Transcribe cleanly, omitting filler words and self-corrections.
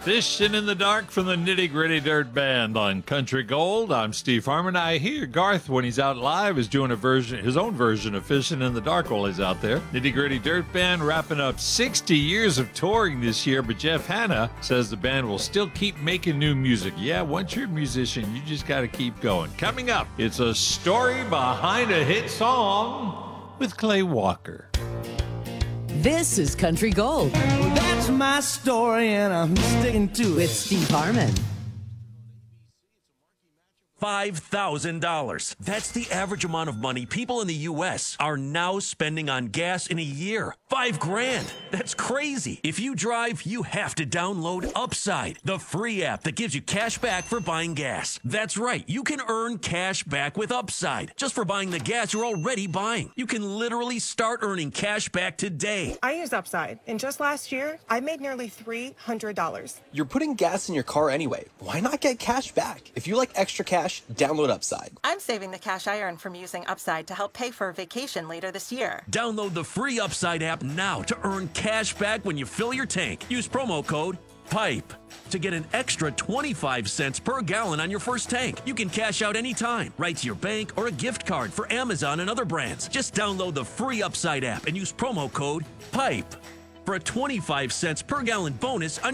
Fishing in the Dark from the Nitty Gritty Dirt Band on Country Gold. I'm Steve Harmon. I hear Garth, when he's out live, is doing his own version of Fishing in the Dark while he's out there. Nitty Gritty Dirt Band wrapping up 60 years of touring this year, but Jeff Hanna says the band will still keep making new music. Yeah, once you're a musician, you just got to keep going. Coming up, it's a story behind a hit song with Clay Walker. This is Country Gold Well, that's my story, and I'm sticking to it. with Steve Harmon. $5,000. That's the average amount of money people in the U.S. are now spending on gas in a year. $5,000. That's crazy. If you drive, you have to download Upside, the free app that gives you cash back for buying gas. That's right. You can earn cash back with Upside just for buying the gas you're already buying. You can literally start earning cash back today. I use Upside, and just last year, I made nearly $300. You're putting gas in your car anyway. Why not get cash back? If you like extra cash, download Upside. I'm saving the cash I earn from using Upside to help pay for a vacation later this year. Download the free Upside app now to earn cash back when you fill your tank. Use promo code PIPE to get an extra 25 cents per gallon on your first tank. You can cash out anytime, right to your bank or a gift card for Amazon and other brands. Just download the free Upside app and use promo code PIPE for a 25 cents per gallon bonus on